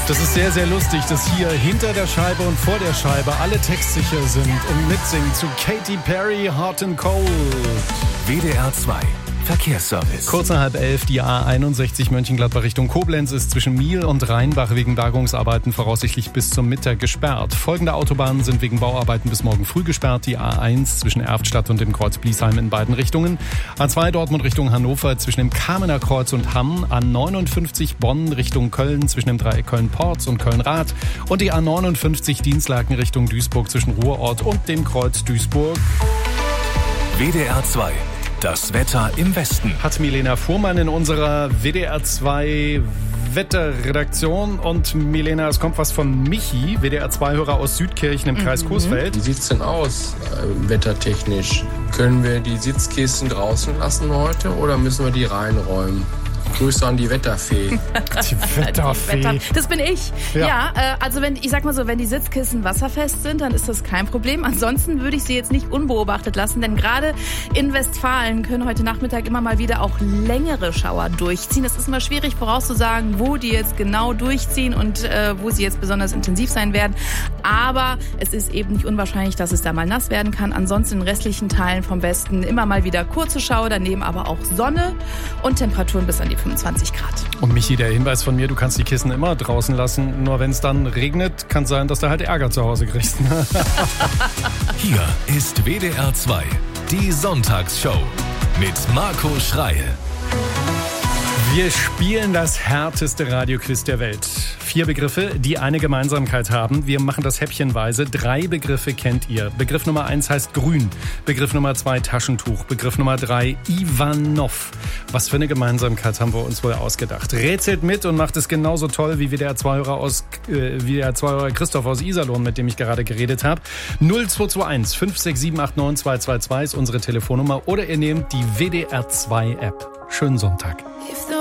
Das ist sehr, sehr lustig, dass hier hinter der Scheibe und vor der Scheibe alle textsicher sind und mitsingen zu Katy Perry, Hot and Cold. WDR 2 Verkehrsservice. Kurz nach 11:30 die A61 Mönchengladbach Richtung Koblenz ist zwischen Miel und Rheinbach wegen Bergungsarbeiten voraussichtlich bis zum Mittag gesperrt. Folgende Autobahnen sind wegen Bauarbeiten bis morgen früh gesperrt. Die A1 zwischen Erftstadt und dem Kreuz Bliesheim in beiden Richtungen. A2 Dortmund Richtung Hannover zwischen dem Kamener Kreuz und Hamm. A59 Bonn Richtung Köln zwischen dem Dreieck Köln-Porz und Köln-Rath. Und die A59 Dienstlaken Richtung Duisburg zwischen Ruhrort und dem Kreuz Duisburg. WDR 2. Das Wetter im Westen. Hat Milena Fuhrmann in unserer WDR 2 Wetterredaktion. Und Milena, es kommt was von Michi, WDR 2-Hörer aus Südkirchen im Kreis Coesfeld. Wie sieht's denn aus, wettertechnisch? Können wir die Sitzkisten draußen lassen heute oder müssen wir die reinräumen? Grüße an die Wetterfee. Die Wetterfee. Das bin ich. Ja. Also wenn die Sitzkissen wasserfest sind, dann ist das kein Problem. Ansonsten würde ich sie jetzt nicht unbeobachtet lassen, denn gerade in Westfalen können heute Nachmittag immer mal wieder auch längere Schauer durchziehen. Es ist immer schwierig vorauszusagen, wo die jetzt genau durchziehen und wo sie jetzt besonders intensiv sein werden. Aber es ist eben nicht unwahrscheinlich, dass es da mal nass werden kann. Ansonsten in restlichen Teilen vom Westen immer mal wieder kurze Schauer, daneben aber auch Sonne und Temperaturen bis an die 25 Grad. Und Michi, der Hinweis von mir, du kannst die Kissen immer draußen lassen, nur wenn es dann regnet, kann es sein, dass du halt Ärger zu Hause kriegst. Hier ist WDR 2, die Sonntagsshow mit Marco Schreil. Wir spielen das härteste Radioquiz der Welt. 4 Begriffe, die eine Gemeinsamkeit haben. Wir machen das häppchenweise. 3 Begriffe kennt ihr. Begriff Nummer 1 heißt grün. Begriff Nummer 2 Taschentuch. Begriff Nummer 3 Ivanov. Was für eine Gemeinsamkeit haben wir uns wohl ausgedacht? Rätselt mit und macht es genauso toll wie der 2-Hörer Christoph aus Iserlohn, mit dem ich gerade geredet habe. 0221 56789 222 ist unsere Telefonnummer oder ihr nehmt die WDR 2 App. Schönen Sonntag.